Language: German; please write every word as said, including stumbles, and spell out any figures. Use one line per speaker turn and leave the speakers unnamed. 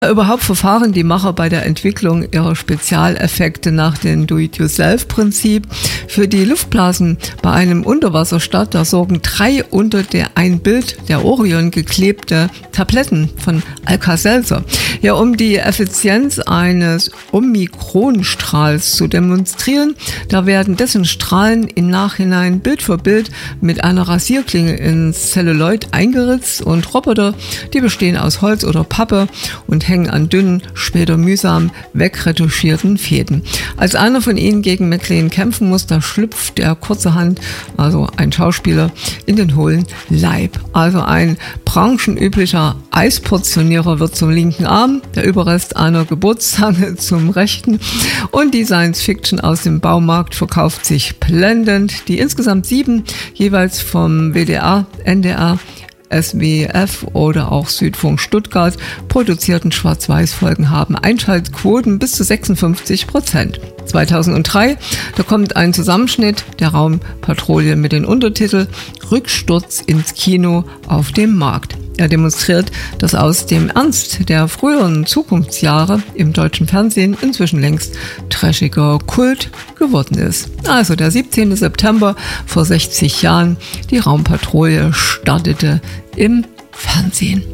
Überhaupt verfahren die Macher bei der Entwicklung ihrer Spezialeffekte nach dem Do-it-yourself-Prinzip. Für die Luftblasen bei einem Unterwasserstart, da sorgen drei unter der ein Bild der Orion geklebte Tabletten von Alka-Seltzer. Ja, um die Effizienz eines Omikronstrahls zu demonstrieren, da werden dessen Strahlen im Nachhinein Bild für Bild mit einer Rasierklinge ins Zelluloid eingeritzt und Roboter, die bestehen aus Holz oder Pappe und hängen an dünnen, später mühsam wegretuschierten Fäden. Als einer von ihnen gegen McLean kämpfen muss, da schlüpft er kurzerhand, also ein Schauspieler, in den hohlen Leib. Also ein branchenüblicher Eisportionierer wird zum linken Arm, der Überrest einer Geburtstange zum rechten und die Science-Fiction aus dem Baumarkt verkauft sich blendend. Die insgesamt sieben, jeweils vom W D R, N D R, S W F oder auch Südfunk Stuttgart produzierten Schwarz-Weiß-Folgen haben Einschaltquoten bis zu sechsundfünfzig Prozent. zweitausenddrei, da kommt ein Zusammenschnitt der Raumpatrouille mit dem Untertitel Rücksturz ins Kino auf dem Markt. Er demonstriert, dass aus dem Ernst der früheren Zukunftsjahre im deutschen Fernsehen inzwischen längst trashiger Kult geworden ist. Also der siebzehnten September vor sechzig Jahren, die Raumpatrouille startete im Fernsehen.